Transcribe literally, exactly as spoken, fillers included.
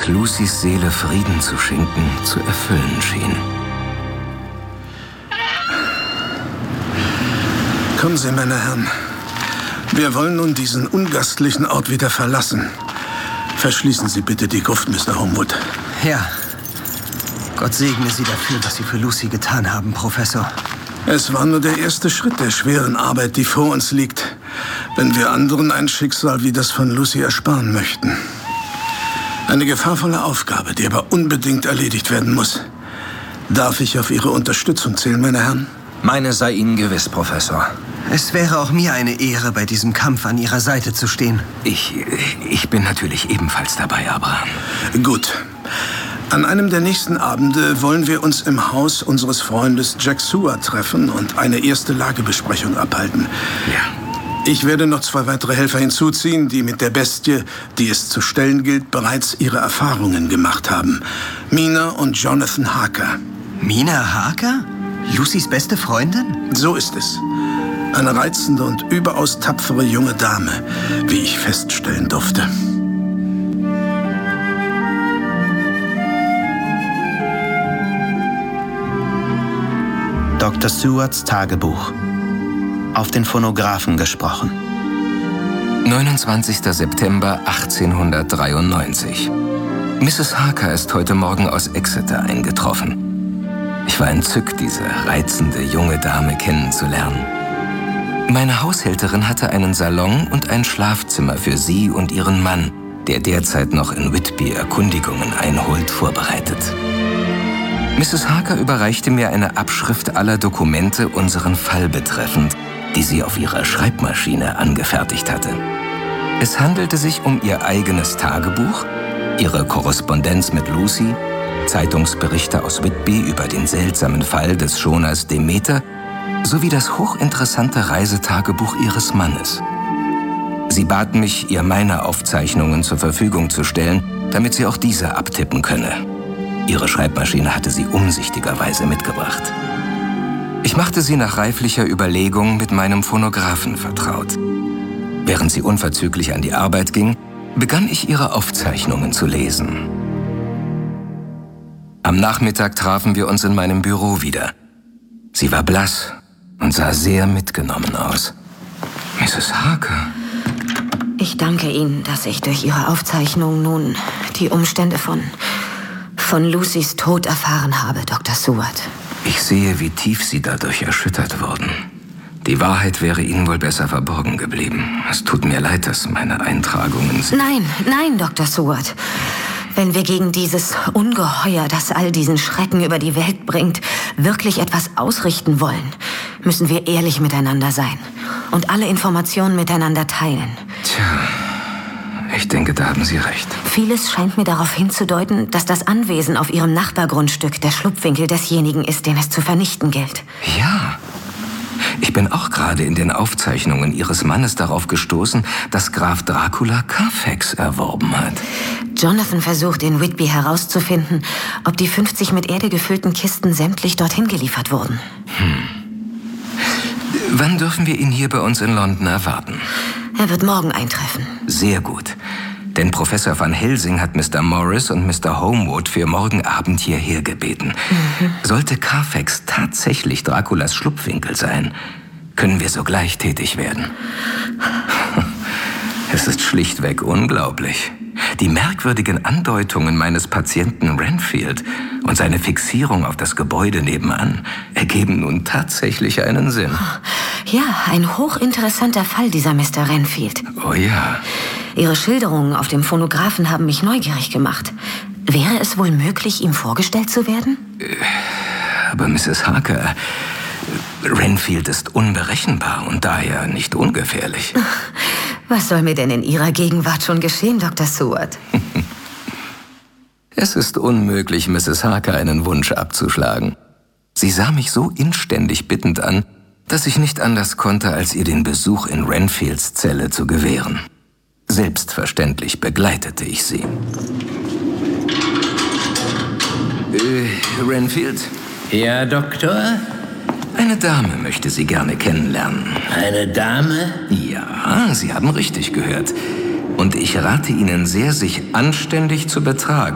das Lucys Seele Frieden zu schenken, zu erfüllen schien. Kommen Sie, meine Herren. Wir wollen nun diesen ungastlichen Ort wieder verlassen. Verschließen Sie bitte die Gruft, Mister Homewood. Ja. Gott segne Sie dafür, was Sie für Lucy getan haben, Professor. Es war nur der erste Schritt der schweren Arbeit, die vor uns liegt, wenn wir anderen ein Schicksal wie das von Lucy ersparen möchten. Eine gefahrvolle Aufgabe, die aber unbedingt erledigt werden muss. Darf ich auf Ihre Unterstützung zählen, meine Herren? Meine sei Ihnen gewiss, Professor. Es wäre auch mir eine Ehre, bei diesem Kampf an Ihrer Seite zu stehen. Ich, ich bin natürlich ebenfalls dabei, Abraham. Gut. An einem der nächsten Abende wollen wir uns im Haus unseres Freundes Jack Seward treffen und eine erste Lagebesprechung abhalten. Ja. Ich werde noch zwei weitere Helfer hinzuziehen, die mit der Bestie, die es zu stellen gilt, bereits ihre Erfahrungen gemacht haben. Mina und Jonathan Harker. Mina Harker? Lucys beste Freundin? So ist es. Eine reizende und überaus tapfere junge Dame, wie ich feststellen durfte. Doktor Sewards Tagebuch. Auf den Phonographen gesprochen. neunundzwanzigster September achtzehnhundertdreiundneunzig. Misses Harker ist heute Morgen aus Exeter eingetroffen. Ich war entzückt, diese reizende junge Dame kennenzulernen. Meine Haushälterin hatte einen Salon und ein Schlafzimmer für sie und ihren Mann, der derzeit noch in Whitby Erkundigungen einholt, vorbereitet. Misses Harker überreichte mir eine Abschrift aller Dokumente unseren Fall betreffend, die sie auf ihrer Schreibmaschine angefertigt hatte. Es handelte sich um ihr eigenes Tagebuch, ihre Korrespondenz mit Lucy, Zeitungsberichte aus Whitby über den seltsamen Fall des Schoners Demeter sowie das hochinteressante Reisetagebuch ihres Mannes. Sie bat mich, ihr meine Aufzeichnungen zur Verfügung zu stellen, damit sie auch diese abtippen könne. Ihre Schreibmaschine hatte sie umsichtigerweise mitgebracht. Ich machte sie nach reiflicher Überlegung mit meinem Phonographen vertraut. Während sie unverzüglich an die Arbeit ging, begann ich ihre Aufzeichnungen zu lesen. Am Nachmittag trafen wir uns in meinem Büro wieder. Sie war blass und sah sehr mitgenommen aus. Misses Harker. Ich danke Ihnen, dass ich durch Ihre Aufzeichnung nun die Umstände von, von Lucys Tod erfahren habe, Doktor Seward. Ich sehe, wie tief Sie dadurch erschüttert wurden. Die Wahrheit wäre Ihnen wohl besser verborgen geblieben. Es tut mir leid, dass meine Eintragungen sind. Nein, nein, Doktor Seward. Wenn wir gegen dieses Ungeheuer, das all diesen Schrecken über die Welt bringt, wirklich etwas ausrichten wollen, müssen wir ehrlich miteinander sein und alle Informationen miteinander teilen. Tja, ich denke, da haben Sie recht. Vieles scheint mir darauf hinzudeuten, dass das Anwesen auf Ihrem Nachbargrundstück der Schlupfwinkel desjenigen ist, den es zu vernichten gilt. Ja. Ich bin auch gerade in den Aufzeichnungen Ihres Mannes darauf gestoßen, dass Graf Dracula Carfax erworben hat. Jonathan versucht in Whitby herauszufinden, ob die fünfzig mit Erde gefüllten Kisten sämtlich dorthin geliefert wurden. Hm. Wann dürfen wir ihn hier bei uns in London erwarten? Er wird morgen eintreffen. Sehr gut. Denn Professor Van Helsing hat Mister Morris und Mister Homewood für morgen Abend hierher gebeten. Mhm. Sollte Carfax tatsächlich Draculas Schlupfwinkel sein, können wir sogleich tätig werden. Es ist schlichtweg unglaublich. Die merkwürdigen Andeutungen meines Patienten Renfield und seine Fixierung auf das Gebäude nebenan ergeben nun tatsächlich einen Sinn. Ja, ein hochinteressanter Fall, dieser Mister Renfield. Oh ja. Ihre Schilderungen auf dem Phonographen haben mich neugierig gemacht. Wäre es wohl möglich, ihm vorgestellt zu werden? Aber Misses Harker, Renfield ist unberechenbar und daher nicht ungefährlich. Was soll mir denn in Ihrer Gegenwart schon geschehen, Doktor Seward? Es ist unmöglich, Misses Harker einen Wunsch abzuschlagen. Sie sah mich so inständig bittend an, dass ich nicht anders konnte, als ihr den Besuch in Renfields Zelle zu gewähren. Selbstverständlich begleitete ich sie. Äh, Renfield? Ja, Doktor? Eine Dame möchte Sie gerne kennenlernen. Eine Dame? Ja, Sie haben richtig gehört. Und ich rate Ihnen sehr, sich anständig zu betragen.